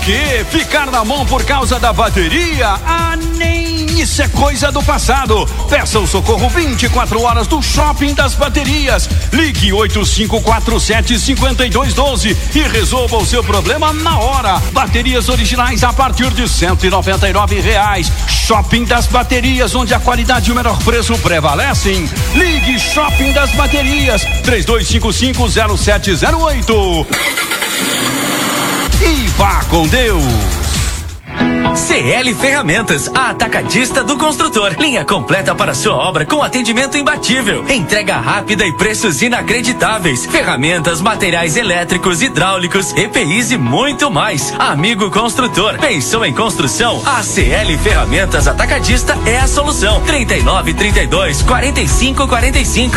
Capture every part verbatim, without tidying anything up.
quê? Ficar na mão por causa da bateria? Ah, nem isso é coisa do passado. Peça o socorro vinte e quatro horas do Shopping das Baterias. Ligue oito cinco quatro sete, cinco dois um dois e resolva o seu problema na hora. Baterias originais a partir de cento e noventa e nove reais. Shopping das Baterias, onde a qualidade e o menor preço prevalecem. Ligue Shopping das Baterias, três dois cinco cinco, zero sete zero oito. E vá com Deus. C L Ferramentas, a atacadista do construtor. Linha completa para sua obra com atendimento imbatível. Entrega rápida e preços inacreditáveis. Ferramentas, materiais elétricos, hidráulicos, E P Is e muito mais. Amigo construtor, pensou em construção? A C L Ferramentas Atacadista é a solução. trinta e nove, trinta e dois, quarenta e cinco, quarenta e cinco.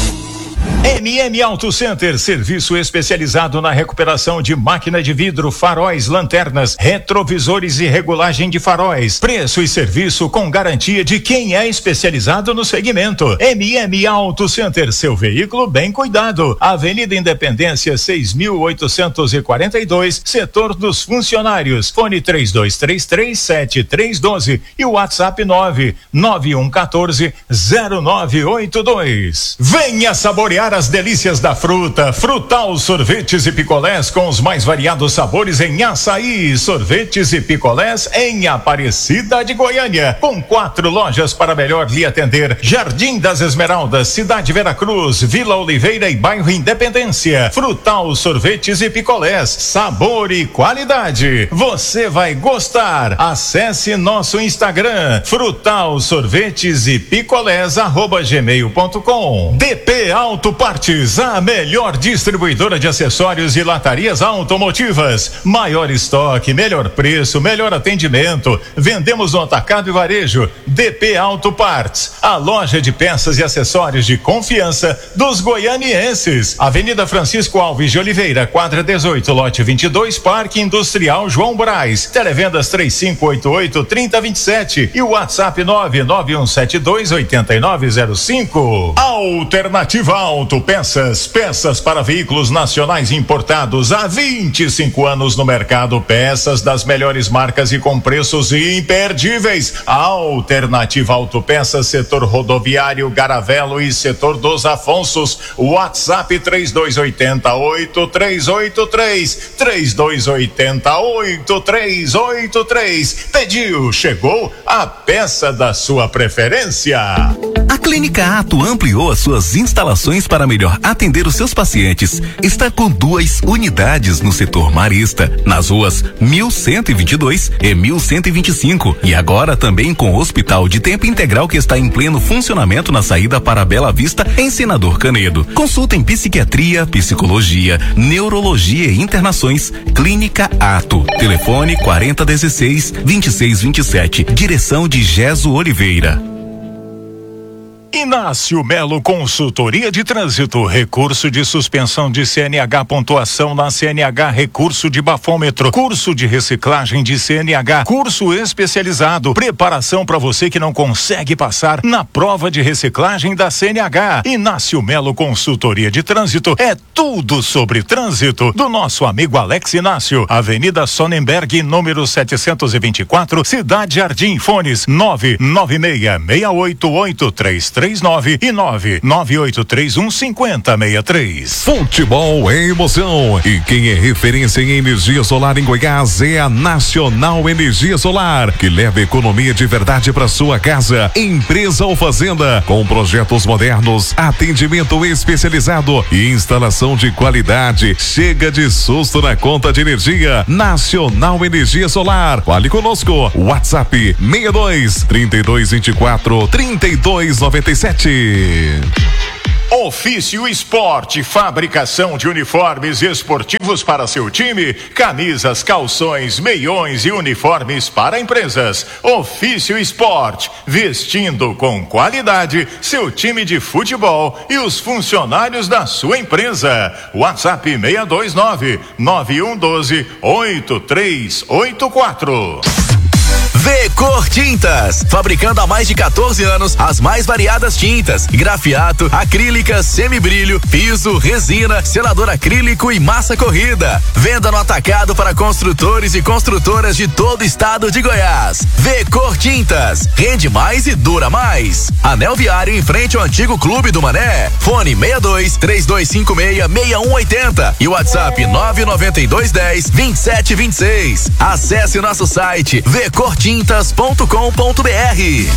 M M Auto Center, serviço especializado na recuperação de máquina de vidro, faróis, lanternas, retrovisores e regulagem de faróis. Preço e serviço com garantia de quem é especializado no segmento. M M Auto Center, seu veículo bem cuidado. Avenida Independência seis mil oitocentos e quarenta e dois, setor dos funcionários. Fone três dois três três, sete três um dois e o WhatsApp nove nove um um quatro, zero nove oito dois. Venha saborear as delícias da fruta. Frutal Sorvetes e Picolés com os mais variados sabores em açaí. Sorvetes e picolés em Aparecida de Goiânia, com quatro lojas para melhor lhe atender: Jardim das Esmeraldas, Cidade Veracruz, Vila Oliveira e Bairro Independência. Frutal Sorvetes e Picolés, sabor e qualidade. Você vai gostar. Acesse nosso Instagram, Frutal Sorvetes e Picolés arroba gmail ponto com. D P Auto Partes, a melhor distribuidora de acessórios e latarias automotivas. Maior estoque, melhor preço, melhor atendimento. Vendemos no atacado e varejo. D P Auto Partes, a loja de peças e acessórios de confiança dos goianienses. Avenida Francisco Alves de Oliveira, quadra dezoito, lote vinte e dois, Parque Industrial João Braz. Televendas três cinco oito oito, três zero dois sete e o WhatsApp nove nove um sete dois, oito nove zero cinco. Alternativa Autopeças, peças para veículos nacionais importados há vinte e cinco anos no mercado, peças das melhores marcas e com preços imperdíveis. Alternativa Autopeças, setor rodoviário, Garavelo e setor dos Afonsos. WhatsApp três dois oito oito, três oito três, três dois oito oito, três oito três. Pediu, chegou a peça da sua preferência. A Clínica Ato ampliou as suas instalações para melhor atender os seus pacientes. Está com duas unidades no setor marista, nas ruas mil cento e vinte e dois e mil cento e vinte e cinco, e agora também com o hospital de tempo integral que está em pleno funcionamento na saída para Bela Vista, em Senador Canedo. Consulta em psiquiatria, psicologia, neurologia e internações. Clínica Ato. Telefone quarenta dezesseis, vinte e seis vinte e sete. Direção de Geso Oliveira. Inácio Melo Consultoria de Trânsito, recurso de suspensão de C N H, pontuação na C N H, recurso de bafômetro, curso de reciclagem de C N H, curso especializado, preparação para você que não consegue passar na prova de reciclagem da C N H. Inácio Melo Consultoria de Trânsito é tudo sobre trânsito do nosso amigo Alex Inácio. Avenida Sonnenberg, número setecentos e vinte e quatro, Cidade Jardim. Fones nove nove seis, seis oito oito, três três nove e nove nove oito três um, cinco zero seis três. Futebol é emoção e quem é referência em energia solar em Goiás é a Nacional Energia Solar, que leva economia de verdade para sua casa. Empresa ou fazenda, com projetos modernos, atendimento especializado e instalação de qualidade. Chega de susto na conta de energia. Nacional Energia Solar. Fale conosco. WhatsApp seis dois, trinta e dois, vinte e quatro, trinta e dois, noventa e sete. Ofício Esporte, fabricação de uniformes esportivos para seu time, camisas, calções, meiões e uniformes para empresas. Ofício Esporte, vestindo com qualidade seu time de futebol e os funcionários da sua empresa. WhatsApp seis dois nove, nove um um dois, oito três oito quatro. V-Cor Tintas, fabricando há mais de quatorze anos as mais variadas tintas, grafiato, acrílicas, semibrilho, piso, resina, selador acrílico e massa corrida. Venda no atacado para construtores e construtoras de todo o estado de Goiás. V-Cor Tintas, rende mais e dura mais. Anel Viário em frente ao antigo Clube do Mané. Fone seis dois, três dois cinco seis, seis um oito zero e WhatsApp nove nove dois um zero, vinte e sete vinte e seis. Acesse nosso site v cor tintas ponto com ponto b r.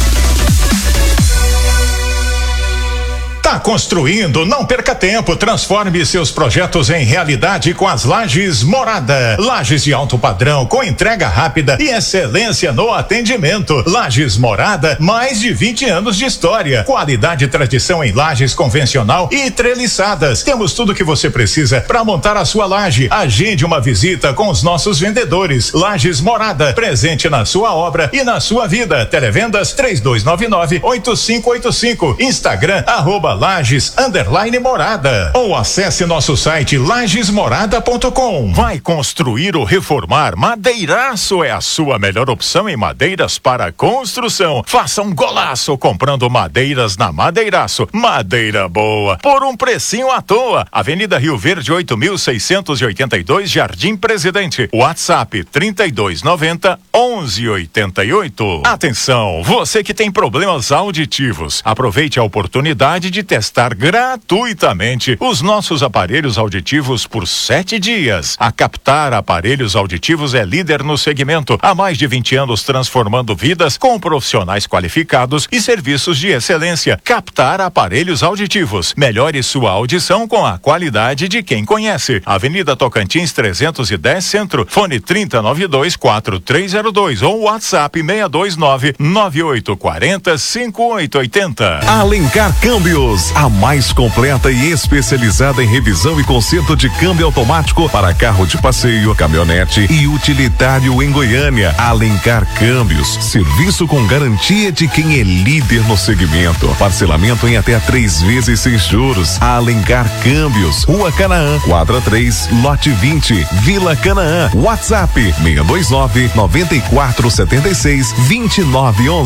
Tá construindo? Não perca tempo. Transforme seus projetos em realidade com as Lajes Morada. Lajes de alto padrão, com entrega rápida e excelência no atendimento. Lajes Morada, mais de vinte anos de história. Qualidade e tradição em lajes convencional e treliçadas. Temos tudo que você precisa para montar a sua laje. Agende uma visita com os nossos vendedores. Lajes Morada, presente na sua obra e na sua vida. Televendas três dois nove nove, oito cinco oito cinco. Instagram, arroba Lages underline Morada, ou acesse nosso site lages morada ponto com. Vai construir ou reformar? Madeiraço é a sua melhor opção em madeiras para construção. Faça um golaço comprando madeiras na Madeiraço. Madeira boa por um precinho à toa. Avenida Rio Verde oito mil seiscentos e oitenta e dois, Jardim Presidente. WhatsApp trinta e dois noventa, onze oitenta e oito. Atenção, você que tem problemas auditivos, aproveite a oportunidade de testar gratuitamente os nossos aparelhos auditivos por sete dias. A Captar Aparelhos Auditivos é líder no segmento, há mais de vinte anos transformando vidas com profissionais qualificados e serviços de excelência. Captar Aparelhos Auditivos. Melhore sua audição com a qualidade de quem conhece. Avenida Tocantins trezentos e dez Centro, fone trinta nove dois, quatro três zero dois ou WhatsApp seis dois nove, nove oito quatro zero, cinco oito oito zero. Alencar Câmbios, a mais completa e especializada em revisão e conserto de câmbio automático para carro de passeio, caminhonete e utilitário em Goiânia. Alencar Câmbios, serviço com garantia de quem é líder no segmento. Parcelamento em até três vezes sem juros. Alencar Câmbios, Rua Canaã, quadra três, lote vinte, Vila Canaã. WhatsApp seis dois nove, nove quatro sete seis, dois nove um um.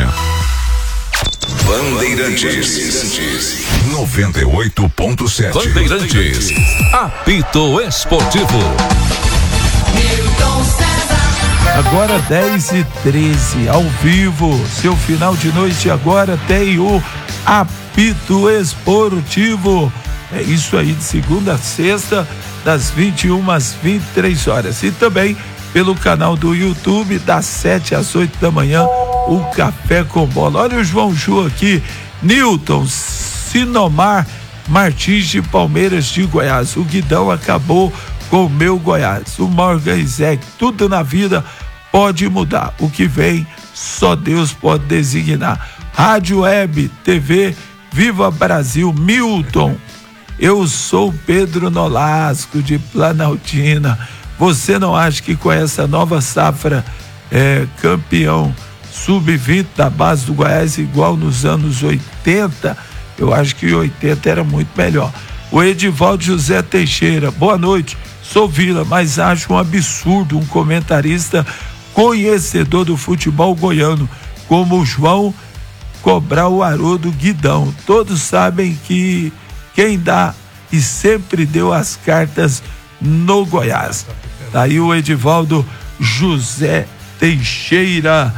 Bandeirantes noventa e oito ponto sete. Bandeirantes, apito esportivo. Agora dez e treze, ao vivo, seu final de noite agora tem o apito esportivo. É isso aí, de segunda a sexta, das vinte e uma às vinte e três horas. E também pelo canal do YouTube, das sete às oito da manhã, o Café com Bola. Olha o João Ju aqui, Newton Sinomar Martins de Palmeiras de Goiás. O Guidão acabou com o meu Goiás. O Morgan Isaac, tudo na vida pode mudar. O que vem, só Deus pode designar. Rádio Web, T V, Viva Brasil, Milton. Eu sou Pedro Nolasco de Planaltina. Você não acha que com essa nova safra é, campeão sub vinte da base do Goiás igual nos anos oitenta? Eu acho que oitenta era muito melhor. O Edivaldo José Teixeira, boa noite, sou Vila, mas acho um absurdo um comentarista conhecedor do futebol goiano como o João cobrar o Haroldo Guidão. Todos sabem que quem dá e sempre deu as cartas no Goiás. Tá aí o Edivaldo José Teixeira.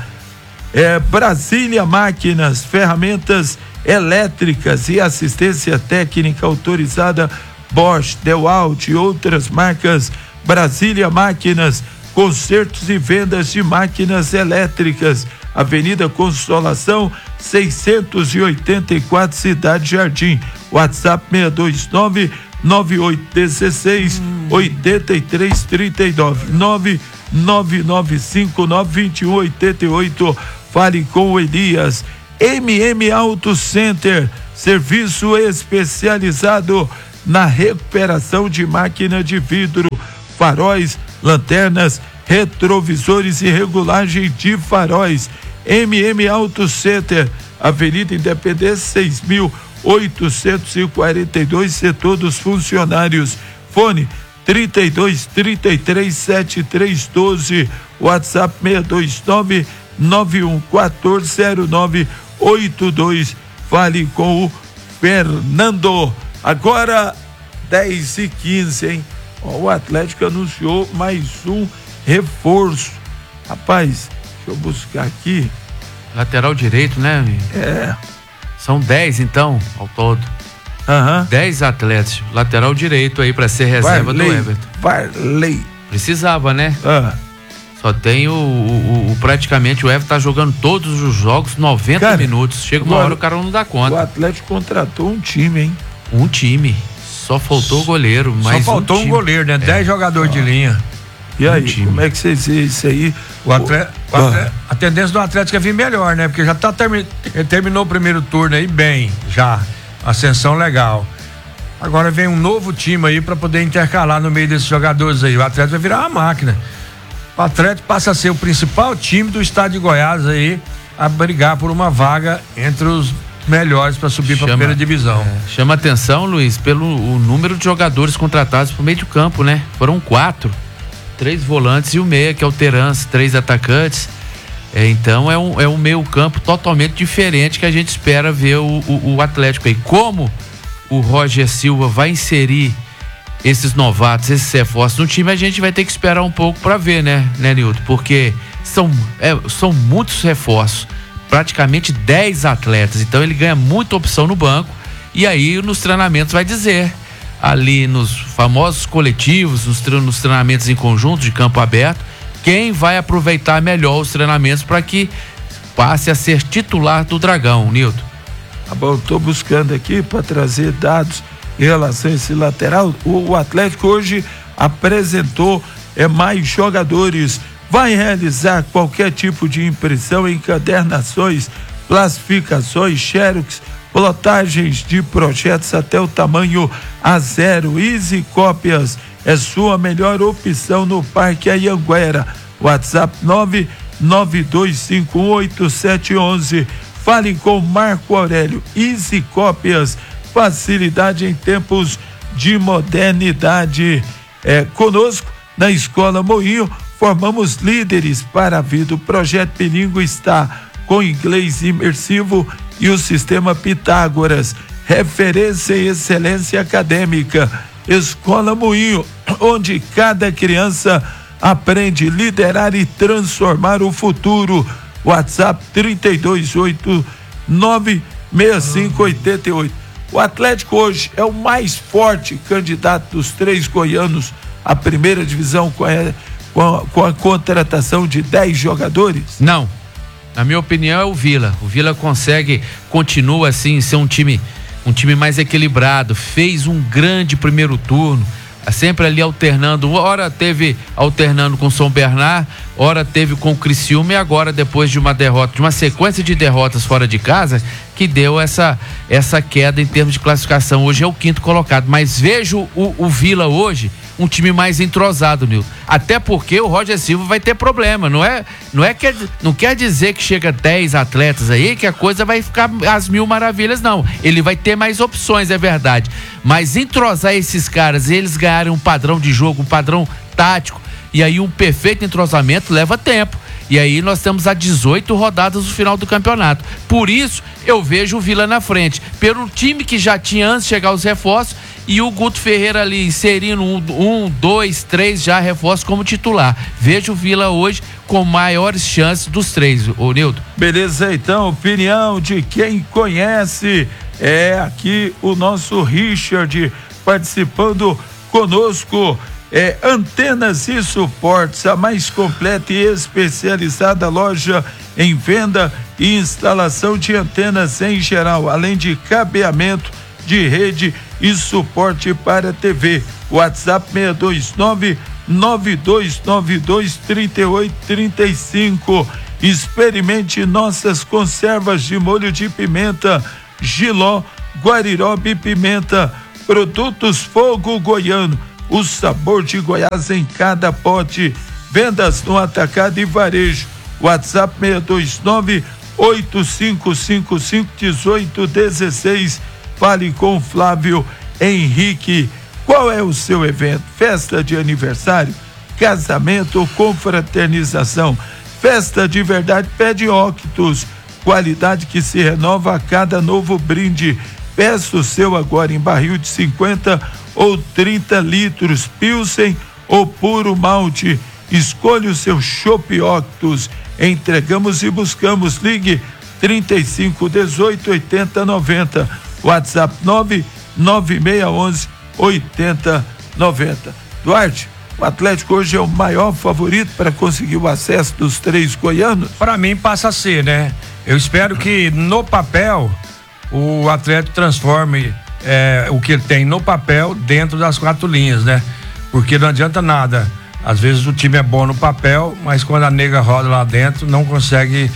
É, Brasília Máquinas, ferramentas elétricas e assistência técnica autorizada Bosch, DeWalt e outras marcas. Brasília Máquinas, consertos e vendas de máquinas elétricas. Avenida Consolação seiscentos e oitenta e quatro, Cidade Jardim. WhatsApp seis dois nove, nove oito um seis, oito três três nove, nove nove nove cinco nove dois um oito oito. Fale com o Elias. M M Auto Center, serviço especializado na recuperação de máquina de vidro, faróis, lanternas, retrovisores e regulagem de faróis. M M Auto Center, Avenida Independência seis mil oitocentos e quarenta e dois, setor dos funcionários. Fone trinta e dois, trinta e três, setenta e três doze, WhatsApp seis dois nove, nove um quatro zero nove oito dois. Fale com o Fernando. Agora dez e quinze, hein? Ó, o Atlético anunciou mais um reforço. Rapaz, deixa eu buscar aqui. Lateral direito, né? É. São dez, então, ao todo. Aham. dez atletas. Lateral direito aí pra ser reserva Varley, do Everton. Varley. Precisava, né? Ah. Só tem o, o, o praticamente o Everton tá jogando todos os jogos noventa Cara, minutos. Chega uma agora, hora o cara não dá conta. O Atlético contratou um time, hein? Um time. Só faltou o goleiro. Mais Só faltou um, um goleiro, né? É. dez jogadores de linha. E aí, Um time. como é que vocês veem isso aí? O atleta, o atleta, a tendência do Atlético é vir melhor, né? Porque já tá termi, ele terminou o primeiro turno aí bem, já. Ascensão legal. Agora vem um novo time aí pra poder intercalar no meio desses jogadores aí. O Atlético vai virar uma máquina. O Atlético passa a ser o principal time do estado de Goiás aí a brigar por uma vaga entre os melhores para subir para a primeira divisão. É, chama atenção, Luiz, pelo o número de jogadores contratados pro meio de campo, né? Foram quatro. Três volantes e o meia, que é o Terence, três atacantes. É, então é um, é um meio campo totalmente diferente que a gente espera ver o, o, o Atlético aí. Como o Roger Silva vai inserir esses novatos, esses reforços no time, a gente vai ter que esperar um pouco para ver, né, né, Nilton? Porque são, é, são muitos reforços, praticamente dez atletas, então ele ganha muita opção no banco e aí nos treinamentos vai dizer, ali nos famosos coletivos, nos, nos treinamentos em conjunto de campo aberto, quem vai aproveitar melhor os treinamentos para que passe a ser titular do Dragão, Nilton. Tá bom, tô buscando aqui para trazer dados em relação a esse lateral. O, o Atlético hoje apresentou é, mais jogadores. Vai realizar qualquer tipo de impressão, encadernações, classificações, xerox, plotagens de projetos até o tamanho A zero. Easy Cópias é sua melhor opção no Parque Anhanguera. WhatsApp nove nove dois cinco um oito sete um um. Fale com Marco Aurélio. Easy Cópias, facilidade em tempos de modernidade. É, conosco na Escola Moinho formamos líderes para a vida. O projeto bilíngue está com inglês imersivo e o sistema Pitágoras, referência em excelência acadêmica. Escola Moinho, onde cada criança aprende a liderar e transformar o futuro. WhatsApp trinta e dois oito nove seis cinco oito oito. O Atlético hoje é o mais forte candidato dos três goianos à primeira divisão com a, com a, com a contratação de dez jogadores? Não. Na minha opinião é o Vila. O Vila consegue, continua assim, ser um time, um time mais equilibrado. Fez um grande primeiro turno. Sempre ali alternando, ora teve alternando com São Bernardo, ora teve com o Criciúma e agora depois de uma derrota, de uma sequência de derrotas fora de casa, que deu essa, essa queda em termos de classificação. Hoje é o quinto colocado, mas vejo o, o Vila hoje um time mais entrosado, Nilton. Até porque o Roger Silva vai ter problema, não é, não é que, não quer dizer que chega dez atletas aí que a coisa vai ficar às mil maravilhas, não. Ele vai ter mais opções, é verdade, mas entrosar esses caras, eles ganharem um padrão de jogo, um padrão tático, e aí um perfeito entrosamento leva tempo. E aí nós temos a dezoito rodadas no final do campeonato. Por isso, eu vejo o Vila na frente. Pelo time que já tinha antes de chegar os reforços e o Guto Ferreira ali inserindo um, um dois, três já reforços como titular. Vejo o Vila hoje com maiores chances dos três, ô Nilton. Beleza, então, opinião de quem conhece. É aqui o nosso Richard participando conosco. É, Antenas e Suportes, a mais completa e especializada loja em venda e instalação de antenas em geral, além de cabeamento de rede e suporte para T V. WhatsApp seis dois nove nove dois nove dois três oito três cinco. Experimente nossas conservas de molho de pimenta, Giló, Guarirobe e Pimenta. Produtos Fogo Goiano, o sabor de Goiás em cada pote. Vendas no atacado e varejo. WhatsApp seis dois nove oito cinco cinco cinco um oito um seis. Fale com Flávio Henrique. Qual é o seu evento? Festa de aniversário, casamento ou confraternização? Festa de verdade pede Octus, qualidade que se renova a cada novo brinde. Peça o seu agora em barril de cinquenta ou trinta litros, Pilsen ou puro malte. Escolha o seu Chopp Octus. Entregamos e buscamos. Ligue trinta e cinco, dezoito, oitenta, noventa. WhatsApp nove nove seis um um, oitenta, noventa. Duarte, o Atlético hoje é o maior favorito para conseguir o acesso dos três goianos? Para mim passa a ser, né? Eu espero que no papel o Atlético transforme é, o que ele tem no papel dentro das quatro linhas, né? Porque não adianta nada. Às vezes o time é bom no papel, mas quando a nega roda lá dentro não consegue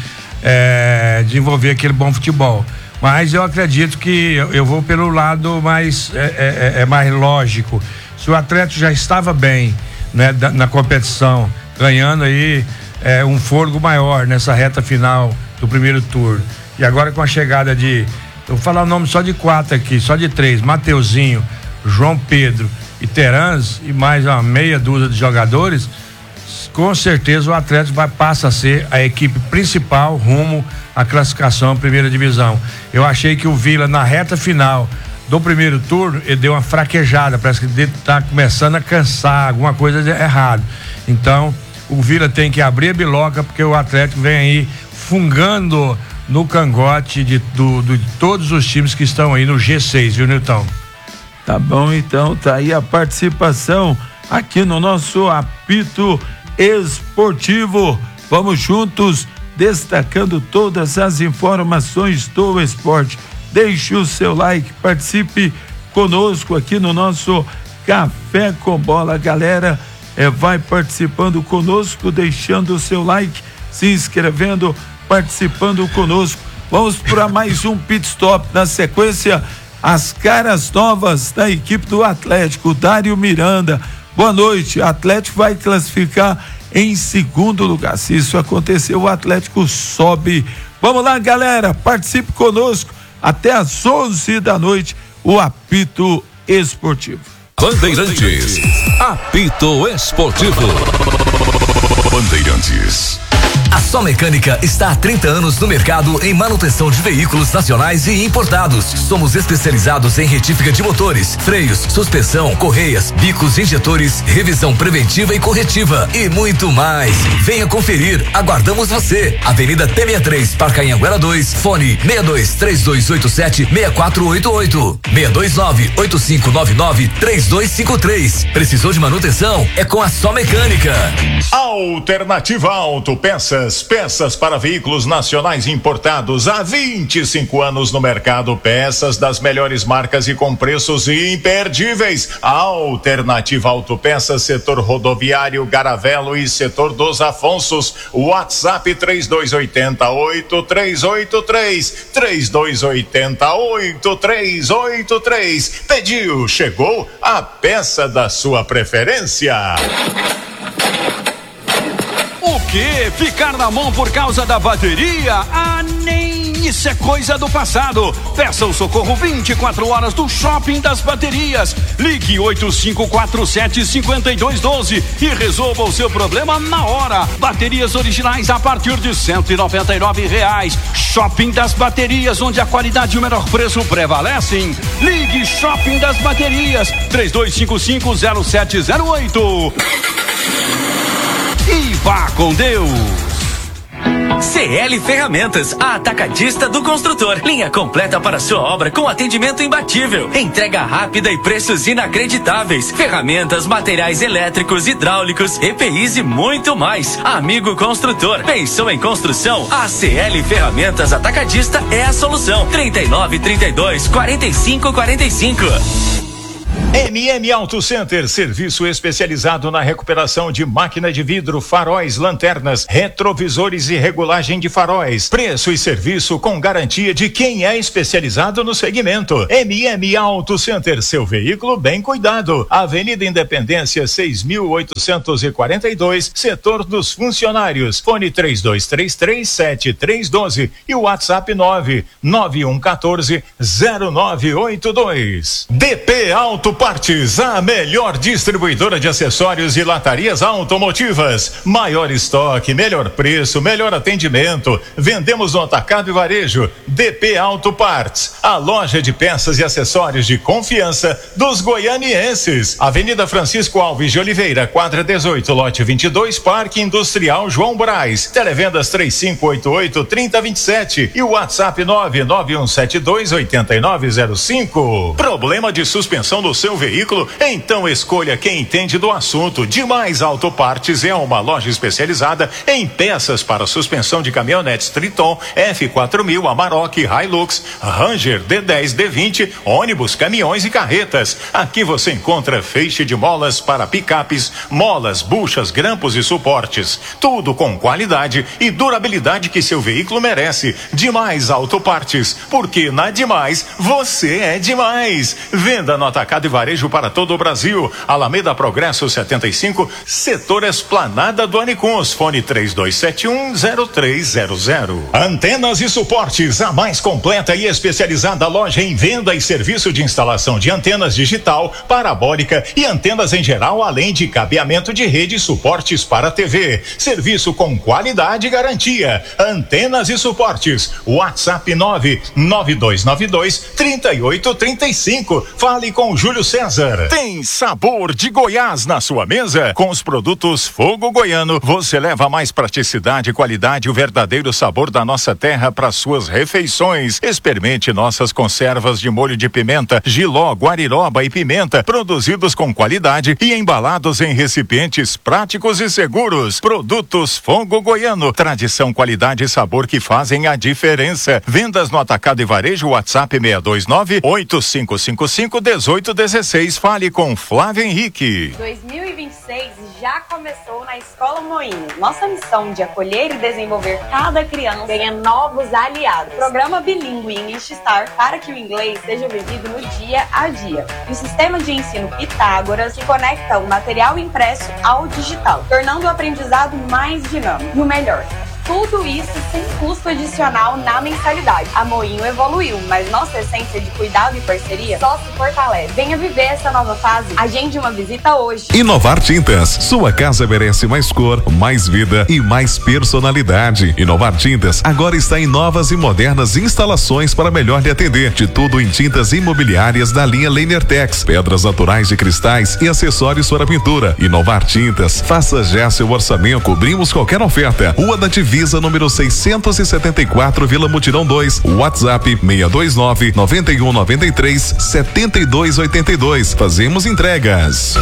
é, desenvolver aquele bom futebol. Mas eu acredito que eu, eu vou pelo lado mais é, é, é mais lógico. Se o Atlético já estava bem, né, da, na competição, ganhando aí é, um fôlego maior nessa reta final do primeiro turno, e agora com a chegada de, eu vou falar o nome só de quatro aqui, só de três: Mateuzinho, João Pedro e Terans, e mais uma meia dúzia de jogadores, com certeza o Atlético vai passar a ser a equipe principal rumo à classificação à primeira divisão. Eu achei que o Vila, na reta final do primeiro turno, ele deu uma fraquejada, parece que ele tá começando a cansar, alguma coisa de errado. Então o Vila tem que abrir a biloca, porque o Atlético vem aí fungando no cangote de, do, do, de todos os times que estão aí no G seis, viu, Nilton? Tá bom, então tá aí a participação aqui no nosso apito esportivo. Vamos juntos destacando todas as informações do esporte. Deixe o seu like, participe conosco aqui no nosso Café com Bola. Galera, é, vai participando conosco, deixando o seu like, se inscrevendo, participando conosco. Vamos para mais um pit stop. Na sequência, as caras novas da equipe do Atlético. Dário Miranda, boa noite. O Atlético vai classificar em segundo lugar. Se isso acontecer, o Atlético sobe. Vamos lá, galera, participe conosco. Até às onze da noite, o apito esportivo. Bandeirantes, apito esportivo. Bandeirantes. A Só Mecânica está há trinta anos no mercado em manutenção de veículos nacionais e importados. Somos especializados em retífica de motores, freios, suspensão, correias, bicos, injetores, revisão preventiva e corretiva e muito mais. Venha conferir, aguardamos você. Avenida T sessenta e três, Parque Anhanguera dois, fone seis dois três dois oito sete seis quatro oito oito, seis dois nove oito cinco nove nove três dois cinco três. Precisou de manutenção? É com a Só Mecânica. Alternativa Autopeças. Peças para veículos nacionais importados há vinte e cinco anos no mercado. Peças das melhores marcas e com preços imperdíveis. Alternativa Autopeças, setor rodoviário, Garavelo e setor dos Afonsos. WhatsApp três dois oito oito três oito três, três dois oito oito três oito três. Pediu, chegou a peça da sua preferência. O que? Ficar na mão por causa da bateria? Ah, nem isso é coisa do passado. Peça o socorro vinte e quatro horas do Shopping das Baterias. Ligue oito cinco quatro sete cinco dois um dois e resolva o seu problema na hora. Baterias originais a partir de cento e noventa e nove reais. Shopping das Baterias, onde a qualidade e o menor preço prevalecem. Ligue Shopping das Baterias três dois cinco cinco zero sete zero oito. E vá com Deus. C L Ferramentas, a atacadista do construtor. Linha completa para sua obra com atendimento imbatível. Entrega rápida e preços inacreditáveis. Ferramentas, materiais elétricos, hidráulicos, E P Is e muito mais. Amigo construtor, pensou em construção? A C L Ferramentas Atacadista é a solução. trinta e nove, trinta e dois, quarenta e cinco, quarenta e cinco. M M Auto Center, serviço especializado na recuperação de máquina de vidro, faróis, lanternas, retrovisores e regulagem de faróis. Preço e serviço com garantia de quem é especializado no segmento. M M Auto Center, seu veículo bem cuidado. Avenida Independência seis mil oitocentos e quarenta e dois, setor dos funcionários. Fone três dois três três sete três um dois e o WhatsApp nove nove um um quatro zero nove oito dois. D P Auto Partes, a melhor distribuidora de acessórios e latarias automotivas. Maior estoque, melhor preço, melhor atendimento. Vendemos no atacado e varejo. D P Auto Partes, a loja de peças e acessórios de confiança dos goianienses. Avenida Francisco Alves de Oliveira, quadra dezoito, lote vinte e dois, Parque Industrial João Braz. Televendas três cinco oito oito, três zero dois sete e o WhatsApp nove nove um sete dois oito nove zero cinco. Problema de suspensão do seu veículo? Então escolha quem entende do assunto. Demais Autopartes é uma loja especializada em peças para suspensão de caminhonetes Triton, F quatro mil, Amarok, Hilux, Ranger, D dez, D vinte, ônibus, caminhões e carretas. Aqui você encontra feixe de molas para picapes, molas, buchas, grampos e suportes. Tudo com qualidade e durabilidade que seu veículo merece. Demais Autopartes, porque na Demais você é demais. Venda no atacado e varejo para todo o Brasil. Alameda Progresso setenta e cinco, setor Esplanada do Anicuns. Fone três dois sete um zero três zero zero. Antenas e Suportes, a mais completa e especializada loja em venda e serviço de instalação de antenas digital, parabólica e antenas em geral, além de cabeamento de rede e suportes para T V. Serviço com qualidade e garantia. Antenas e Suportes. WhatsApp nove nove dois nove dois, três oito três cinco. Fale com Júlio César. Tem sabor de Goiás na sua mesa? Com os produtos Fogo Goiano, você leva mais praticidade, qualidade e o verdadeiro sabor da nossa terra para suas refeições. Experimente nossas conservas de molho de pimenta, jiló, guariroba e pimenta, produzidos com qualidade e embalados em recipientes práticos e seguros. Produtos Fogo Goiano, tradição, qualidade e sabor que fazem a diferença. Vendas no atacado e varejo, WhatsApp seis dois nove, oito cinco cinco cinco, um oito um seis. Fale com Flávio Henrique. dois mil e vinte e seis já começou na Escola Moinho. Nossa missão de acolher e desenvolver cada criança ganha novos aliados. Programa bilíngue English Star para que o inglês seja vivido no dia a dia. E o sistema de ensino Pitágoras que conecta o material impresso ao digital, tornando o aprendizado mais dinâmico. E o melhor, tudo isso sem custo adicional na mensalidade. A Moinho evoluiu, mas nossa essência de cuidado e parceria só se fortalece. Venha viver essa nova fase. Agende uma visita hoje. Inovar Tintas. Sua casa merece mais cor, mais vida e mais personalidade. Inovar Tintas agora está em novas e modernas instalações para melhor lhe atender. De tudo em tintas imobiliárias da linha Lenertex, pedras naturais de cristais e acessórios para pintura. Inovar Tintas. Faça já seu orçamento. Cobrimos qualquer oferta. Rua da Divisa, número seiscentos e setenta e quatro, Vila Mutirão dois. WhatsApp seis dois nove, nove um nove três, sete dois oito dois. Fazemos entregas.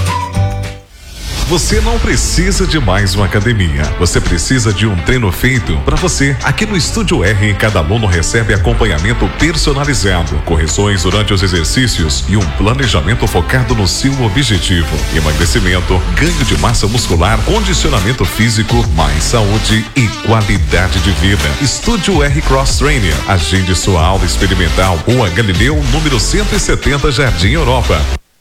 Você não precisa de mais uma academia. Você precisa de um treino feito para você. Aqui no Estúdio R, cada aluno recebe acompanhamento personalizado, correções durante os exercícios e um planejamento focado no seu objetivo: emagrecimento, ganho de massa muscular, condicionamento físico, mais saúde e qualidade de vida. Estúdio R Cross Trainer. Agende sua aula experimental. Rua Galileu, número cento e setenta, Jardim Europa.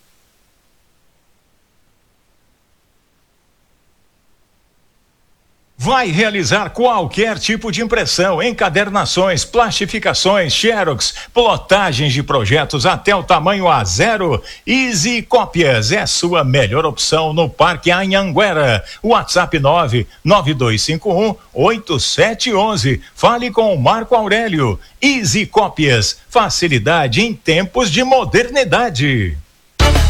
Vai realizar qualquer tipo de impressão, encadernações, plastificações, xerox, plotagens de projetos até o tamanho A zero? Easy Cópias é sua melhor opção no Parque Anhanguera. WhatsApp nove nove dois cinco um, oito sete um um. Fale com o Marco Aurélio. Easy Cópias, facilidade em tempos de modernidade.